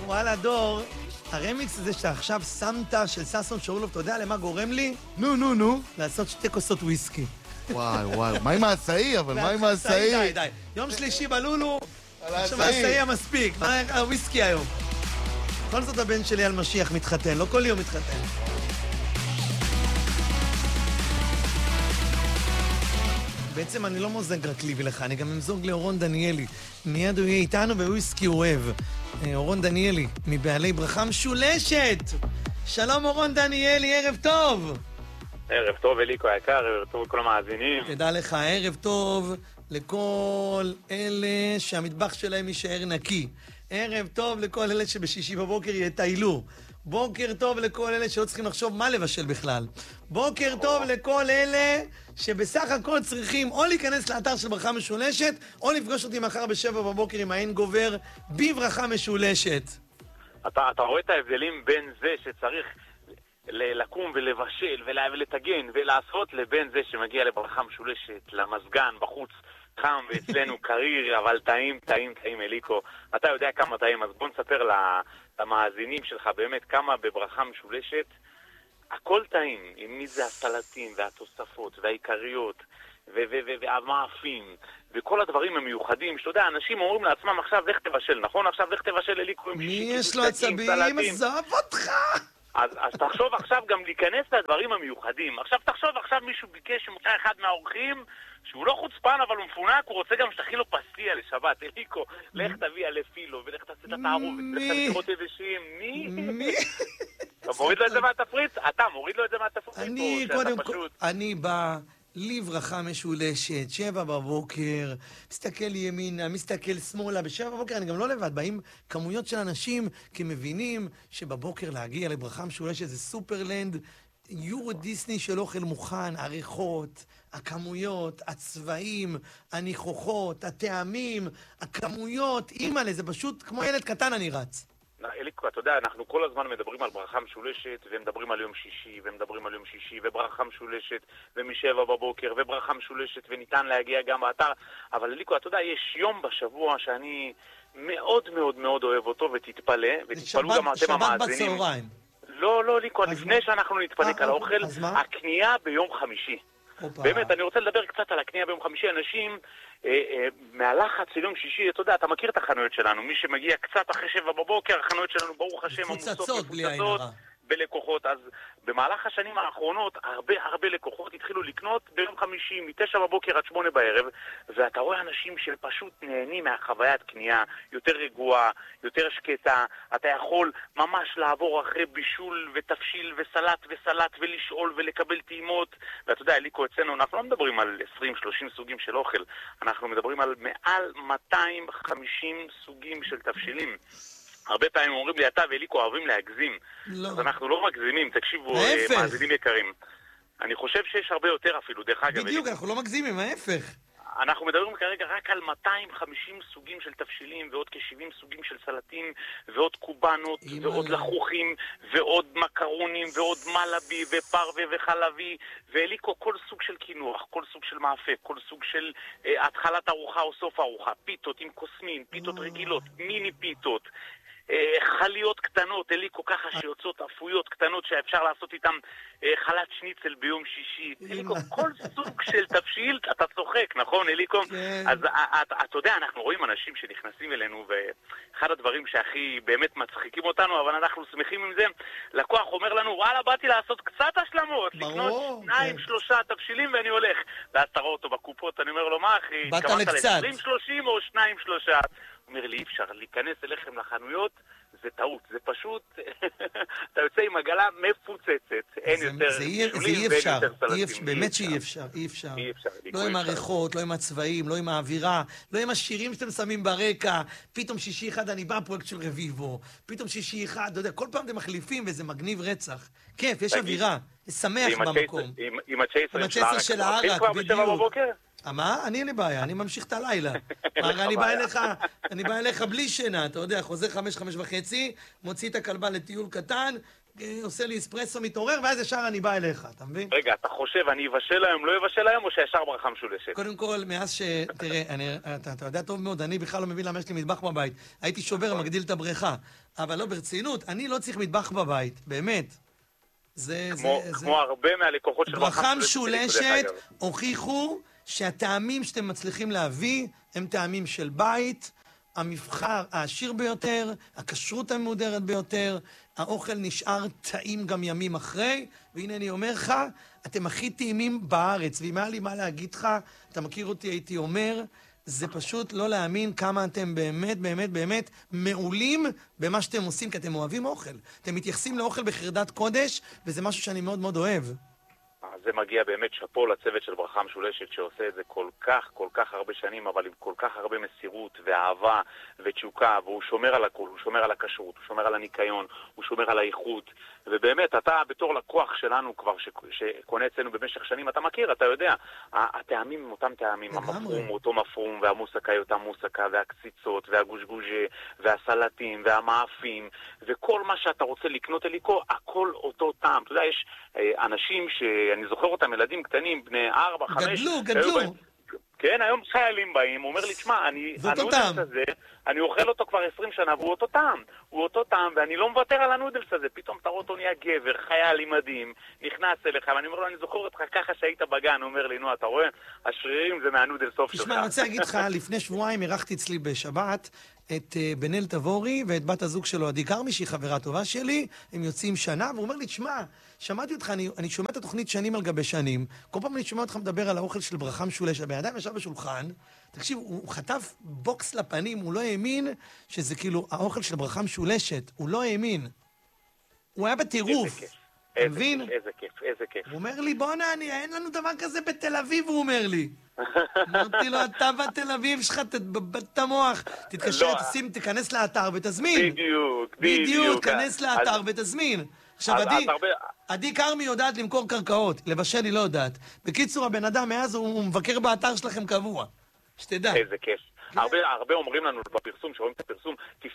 וואלה דור, הרמיקס הזה שעכשיו שמת של ששון שאולוב, אתה יודע למה גורם לי? נו, לעשות 2 כוסות וויסקי. וואי, מה עם העשאי? אבל מה עם העשאי? די. יום שלישי בלולו, עכשיו העשאי המספיק, מה הוויסקי היום? בכל זאת הבן שלי על משיח מתחתן, לא כל יום מתחתן. בעצם אני לא מוזג רק לי ולך, אני גם אמזוג לאורון דניאלי. מיד הוא יהיה איתנו בוויסקי הוא אוהב. אורון דניאלי, מבעלי ברכה משולשת. שלום אורון דניאלי, ערב טוב. ערב טוב אליקו היקר, ערב טוב לכל המאזינים. תדע לך, ערב טוב לכל אלה שהמטבח שלהם יישאר נקי. ערב טוב לכל אלה שבשישי בבוקר יטיילו. בוקר טוב לכל אלה שלא צריכים לחשוב מה לבשל בכלל. בוקר טוב לכל אלה שבסך הכל צריכים או להיכנס לאתר של ברכה משולשת, או לפגוש אותי מחר ב7 בבוקר עם האין גובר בברכה משולשת. אתה רואה את ההבדלים בין זה שצריך לקום ולבשל ולטגן ולעשות, לבין זה שמגיע לברכה משולשת, למזגן בחוץ חם ואצלנו קריר, אבל טעים אליקו. אתה יודע כמה טעים, אז בוא נספר למאזינים שלך באמת כמה בברכה משולשת הכל טעים, מי זה הסלטים והתוספות והעיקריות והמאפים וכל הדברים המיוחדים, שאתה יודע, אנשים אומרים לעצמם עכשיו לך תבשל, נכון? עכשיו לך תבשל אליקו עם מי יש לו עצבים? עזוב אותך! אז תחשוב עכשיו גם להיכנס לדברים המיוחדים. עכשיו תחשוב, עכשיו מישהו ביקש שמוצא אחד מהאורחים שהוא לא חוצפן אבל הוא מפונק, הוא רוצה גם שתכין לו פסטיה לשבת. אליקו, לך תביא עלי פילו ולך תעשה את התערוב ולך תעשות יבשים. מי? אתה מוריד לו את זה מהתפריט? אתה מוריד לו את זה מהתפריט? אני בא לברכה משולשת, 7 בבוקר, מסתכל ימינה, מסתכל שמאלה, ב7 בבוקר אני גם לא לבד, באים כמויות של אנשים כי מבינים שבבוקר להגיע לברכה משולשת זה סופרלנד, יורו דיסני של אוכל מוכן, העריכות, הכמויות, הצבעים, הניחוחות, הטעמים, הכמויות, אימא'לה, זה פשוט כמו ילד קטן אני רץ. אליקו, אתה יודע, אנחנו כל הזמן מדברים על ברכה משולשת, ומדברים על יום שישי, ומדברים על יום שישי, וברכה משולשת, ומשבע בבוקר, וברכה משולשת, וניתן להגיע גם באתר. אבל אליקו, אתה יודע, יש יום בשבוע שאני מאוד מאוד מאוד אוהב אותו, ותתפלא, ותתפלו גם אתם המאזינים. שבת בצהריים. לא, אליקו, לפני שאנחנו נתפלק על האוכל, הקנייה ביום חמישי. באמת, אני רוצה לדבר קצת על הקנייה ביום חמישי. אנשים מהלחץ של יום שישי, אתה יודע, אתה מכיר את החנויות שלנו, מי שמגיע קצת אחרי 7 בבוקר, החנויות שלנו ברוך השם מפוצצות בלי עין הרע בלקוחות. אז במהלך השנים האחרונות הרבה לקוחות התחילו לקנות ביום חמישי מ9 בבוקר עד 8 בערב, ואתה רואה אנשים שפשוט נהנים מהחוויית קנייה יותר רגועה, יותר שקטה. אתה יכול ממש לעבור אחרי בישול ותפשיל וסלט ולשאול ולקבל טעימות. ואתה יודע, אליקו, אצלנו אנחנו לא מדברים על 20-30 סוגים של אוכל, אנחנו מדברים על מעל 250 סוגים של תפשילים. הרבה פעמים אומרים לי, אתה ואליקו אוהבים להגזים. לא. אז אנחנו לא מגזימים, תקשיבו, מאזינים יקרים. אני חושב שיש הרבה יותר אפילו, דרך אגב. בדיוק, אנחנו לא מגזימים, ההפך. אנחנו מדברים כרגע רק על 250 סוגים של תפשילים, ועוד כ-70 סוגים של סלטים, ועוד קובנות, ועוד לחוכים, ועוד מקרונים, ועוד מלבי, ופרווה וחלבי, ואליקו, כל סוג של קינוח, כל סוג של מאפה, כל סוג של התחלת ארוחה או סוף ארוחה, פיתות עם קוסמין, פיתות רגילות, מיני פיתות, חליות קטנות, אליקו, ככה שיוצאות אפויות קטנות שאפשר לעשות איתם חלת שניצל ביום שישי. אליקו, כל סוג של תפשיל, אתה צוחק, נכון אליקו? אז אתה יודע, אנחנו רואים אנשים שנכנסים אלינו, ואחד הדברים שהכי באמת מצחיקים אותנו, אבל אנחנו שמחים עם זה, לקוח אומר לנו, וואלה, באתי לעשות קצת השלמות, לקנות 2-3 תפשילים ואני הולך. ואז תראה אותו בקופות, אני אומר לו, מה אחי? באת לקצת. 20-30 או 2-3? אומר לי, אי אפשר להיכנס אליכם לחנויות, זה טעות, זה פשוט, אתה יוצא עם עגלה מפוצצת, אין יותר שולים ואין יותר סלטים. באמת שאי אפשר, אי אפשר. לא עם העריכות, לא עם הצבעים, לא עם האווירה, לא עם השירים שאתם שמים ברקע, פתאום שישי אחד אני בא פרויקט של רביבו, פתאום שישי אחד, אתה יודע, כל פעם אתם מחליפים וזה מגניב רצח. כיף, יש אווירה, שמח במקום. עם הצ'ייסר של הערק, בדיוק. מה? אני אין לי בעיה, אני ממשיך את הלילה. אני בא אליך בלי שינה, אתה יודע, חוזר 5:30, מוציא את הכלבה לטיול קטן, עושה לי אספרסו, מתעורר, ואז ישר אני בא אליך, אתה מבין? רגע, אתה חושב, אני אבשל היום, לא אבשל היום, או שישר ברכה משולשת? קודם כל, מאז תראה, אתה יודע טוב מאוד, אני בכלל לא מבין למה יש לי מטבח בבית. הייתי שובר, מגדיל את הבריכה. אבל לא, ברצינות, אני לא צריך מטבח בבית, באמת. כמו הרבה מהלקוחות של ברכה משולשת הוכיחו שהטעמים שאתם מצליחים להביא הם טעמים של בית, המבחר העשיר ביותר, הכשרות המהודרת ביותר, האוכל נשאר טעים גם ימים אחרי, והנה אני אומר לך, אתם הכי טעימים בארץ, ואם היה לי מה להגיד לך, אתה מכיר אותי, הייתי אומר, זה פשוט לא להאמין כמה אתם באמת, באמת, באמת מעולים במה שאתם עושים, כי אתם אוהבים אוכל. אתם מתייחסים לאוכל בחרדת קודש, וזה משהו שאני מאוד מאוד אוהב. זה מגיע באמת שפו לצוות של ברכה משולשת שעושה את זה כל כך הרבה שנים, אבל עם כל כך הרבה מסירות ואהבה ותשוקה, והוא שומר על הכל, הוא שומר על הכשרות, הוא שומר על הניקיון, הוא שומר על האיכות, ובאמת אתה בתור לקוח שלנו כבר שקונה אצלנו במשך שנים, אתה מכיר, אתה יודע, הטעמים הם אותם טעמים, המפרום אותו מפרום, והמוסקה היא אותה מוסקה, והקציצות, והגושגושה, והסלטים, והמאפים, וכל מה שאתה רוצה לקנות אליקו, הכל אותו טעם. אתה יודע, יש אנשים שאני זוכר אותם, ילדים קטנים, בני 4, 5... גדלו. כן, היום חיילים באים, הוא אומר לי, תשמע, הנודלס הזה, אני אוכל אותו כבר 20 שנה, והוא אותו טעם, ואני לא מוותר על הנודלס הזה. פתאום אתה רואה אותו נהיה גבר, חייל עם מדים, נכנס אליך, ואני אומר לו, אני זוכר אותך ככה שהיית בגן, הוא אומר לי, נו, אתה רואה, השרירים זה מהנודלס סוף שלך. תשמע, אני רוצה להגיד לך, לפני שבועיים אירחתי אצלי בשבת את בן-אל תבורי ואת בת הזוג שלו, עדי כרמי, שהיא חברה טובה שלי, הם יוצאים שנה, והוא אומר לי, תשמע, שמעתי אותך, אני שומע את התוכנית שנים על גבי שנים, כל פעם אני שומע אותך מדבר על האוכל של ברכה משולשת, הבן אדם ישב בשולחן, תקשיב, הוא חטף בוקס לפנים, הוא לא האמין שזה כאילו האוכל של ברכה משולשת, הוא לא האמין. הוא היה בטירוף. אתה מבין? איזה כיף. הוא אומר לי, בוא נעני, אין לנו דבר כזה בתל אביב, הוא אומר לי. אמרתי לו, אתה בתל אביב שלך, תבט המוח, תתקשר, תיכנס לאתר ותזמין. בדיוק, כנס לאתר ותזמין. עכשיו, עדי כרמי יודעת למכור קרקעות, לבשל היא לא יודעת. בקיצור, הבן אדם מאז הוא מבקר באתר שלכם קבוע. שתדע. איזה כיף. הרבה אומרים לנו בפרסום, שרואים את הפרסום,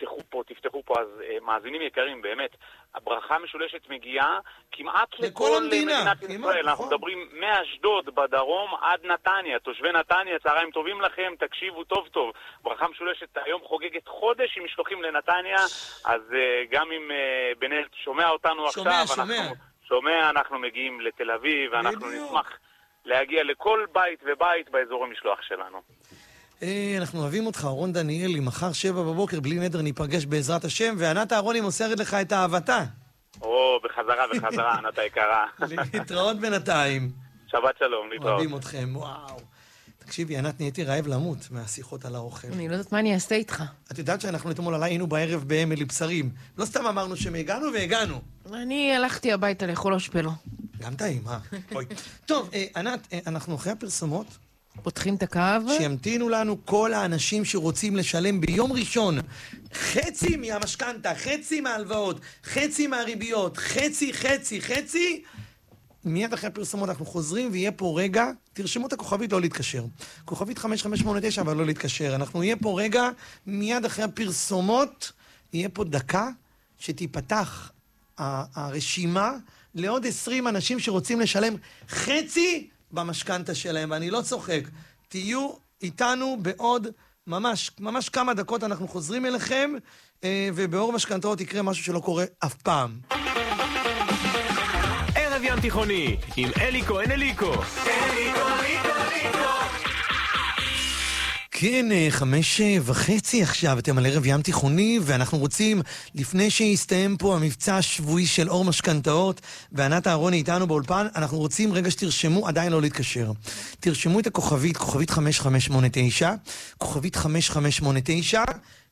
תפתחו פה, אז מאזינים יקרים, באמת, הברכה משולשת מגיעה כמעט לכל מדינת ישראל. אנחנו מדברים מאשדוד בדרום עד נתניה. תושבי נתניה, צהריים טובים לכם, תקשיבו טוב. ברכה משולשת היום חוגגת חודש עם משלוחים לנתניה, אז גם אם בן-אל שומע אותנו עכשיו, אנחנו מגיעים לתל אביב, ואנחנו נשמח להגיע לכל בית ובית באזור המשלוח שלנו. אנחנו אוהבים אותך, אורון דניאלי, מחר 7 בבוקר, בלי נדר ניפגש בעזרת השם, וענת אהרוני מוסרת לך את אהבתה. בחזרה, ענת היקרה. להתראות בינתיים. שבת שלום, להתראות. אוהבים אתכם, וואו. תקשיבי, ענת, נהייתי רעב למות מהשיחות על האוכל. אני לא יודעת מה אני אעשה איתך. את יודעת שאנחנו אתמול עליי היינו בערב באמילי בשרים. לא סתם אמרנו שהגענו והגענו. אני הלכתי הביתה לאכול אושפלו. גם טעים, אוי. טוב, ענת, אנחנו אחרי הפרסומות. פותחים את הקו. שימתינו לנו כל האנשים שרוצים לשלם ביום ראשון חצי מהמשכנתה, חצי מההלוואות, חצי מהריביות, חצי. מיד אחרי הפרסומות אנחנו חוזרים ויהיה פה רגע, תרשמו את הכוכבית לא להתקשר. כוכבית 5589 אבל לא להתקשר. אנחנו יהיה פה רגע, מיד אחרי הפרסומות, יהיה פה דקה שתיפתח הרשימה לעוד 20 אנשים שרוצים לשלם חצי במשכנתה שלהם, ואני לא צוחק. תהיו איתנו בעוד ממש כמה דקות, אנחנו חוזרים אליכם, ובאור משכנתאות יקרה משהו שלא קורה אף פעם. ערב ים תיכוני, עם אלי כהן אליקו. כן, 5:30 עכשיו, אתם על ערב ים תיכוני, ואנחנו רוצים, לפני שיסתיים פה המבצע השבועי של אור משכנתאות, וענת אהרוני איתנו באולפן, אנחנו רוצים רגע שתרשמו, עדיין לא להתקשר. תרשמו את הכוכבית, כוכבית 5589, כוכבית 5589,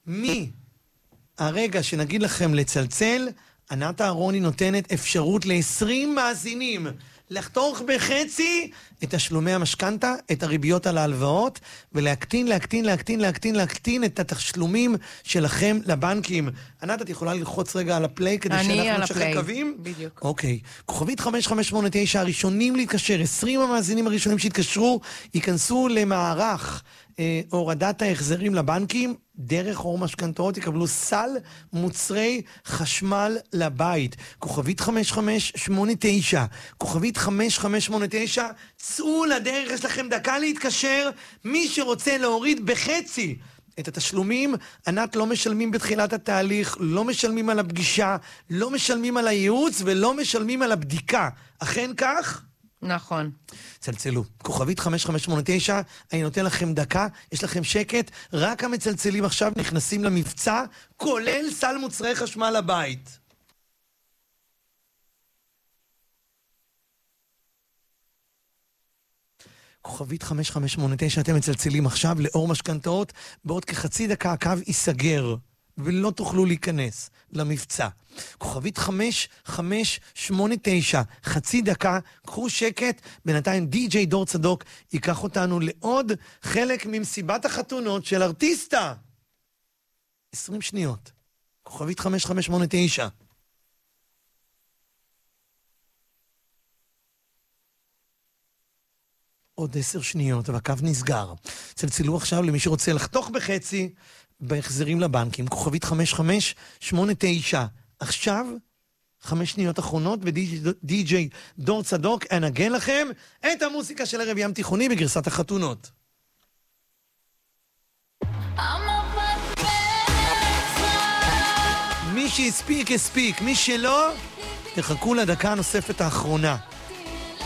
הרגע שנגיד לכם לצלצל, ענת אהרוני נותנת אפשרות ל-20 מאזינים לחתוך בחצי את תשלומי המשכנתה, את הריביות על ההלוואות, ולהקטין את התשלומים שלכם לבנקים. ענת, את יכולה ללחוץ רגע על הפליי כדי שאנחנו נשחק קווים? בדיוק. אוקיי. כוכבית 5589, הראשונים להתקשר, 20 המאזינים הראשונים שהתקשרו, ייכנסו למערך הורדת ההחזרים לבנקים, דרך אור משכנתאות יקבלו סל מוצרי חשמל לבית. כוכבית 5589, כוכבית 5589, צאו לדרך, יש לכם דקה להתקשר. מי שרוצה להוריד בחצי את התשלומים, ענת, לא משלמים בתחילת התהליך, לא משלמים על הפגישה, לא משלמים על הייעוץ ולא משלמים על הבדיקה. אכן כך? נכון. צלצלו. כוכבית 5589, אני נותן לכם דקה, יש לכם שקט, רק המצלצלים עכשיו נכנסים למבצע, כולל סל מוצרי חשמל לבית. כוכבית 5589, אתם מצלצלים עכשיו לאור משכנתאות, בעוד כחצי דקה הקו ייסגר, ולא תוכלו להיכנס למבצע. כוכבית 5589, חצי דקה, קחו שקט, בינתיים די.ג'יי דור צדוק ייקח אותנו לעוד חלק ממסיבת החתונות של ארטיסטה. 20 שניות. כוכבית 5589. עוד 10 שניות, והקו נסגר. צלצלו עכשיו למי שרוצה לחתוך בחצי בהחזרים לבנקים. כוכבית 5589. עכשיו, 5 שניות אחרונות, ודי.ג'יי דור צדוק אנגן לכם את המוסיקה של ערב ים תיכוני בגרסת החתונות. מי שהספיק, הספיק. מי שלא, תחכו לדקה הנוספת האחרונה.